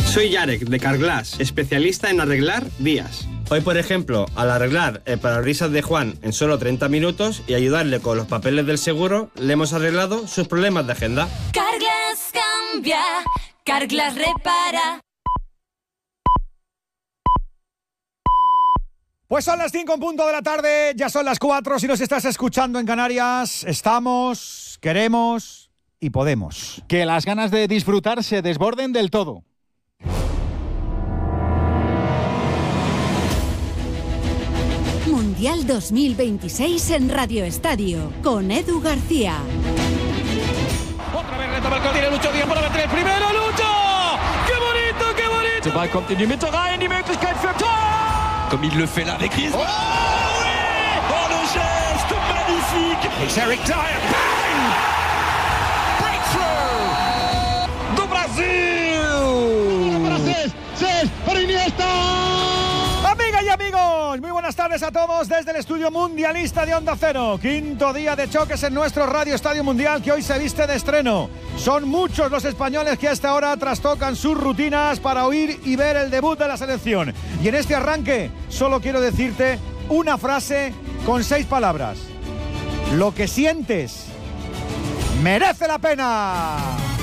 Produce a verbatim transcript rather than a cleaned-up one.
Soy Yarek, de Carglass, especialista en arreglar vías. Hoy, por ejemplo, al arreglar el parabrisas de Juan en solo treinta minutos y ayudarle con los papeles del seguro, le hemos arreglado sus problemas de agenda. Carglass cambia, Carglass repara. Pues son las cinco en punto de la tarde, ya son las cuatro. Si nos estás escuchando en Canarias, estamos, queremos y podemos. Que las ganas de disfrutar se desborden del todo. Mundial dos mil veintiséis en Radio Estadio, con Edu García. Otra vez retoma el tiene Lucho Díaz para meter el primero, Lucho! ¡Qué bonito, qué bonito! Der Ball kommt in die Mitte rein, die Möglichkeit für Tor! Comme il le fait là avec Griezmann. Oh oui! Oh le geste magnifique! It's Eric Dyer. Bang! Breakthrough! Do Brasil! Para Cés, Cés, para Iniesta. Amigas y amigos, muy buenas tardes a todos desde el estudio mundialista de Onda Cero. Quinto día de choques en nuestro Radio Estadio Mundial que hoy se viste de estreno. Son muchos los españoles que hasta ahora trastocan sus rutinas para oír y ver el debut de la selección. Y en este arranque solo quiero decirte una frase con seis palabras. Lo que sientes merece la pena.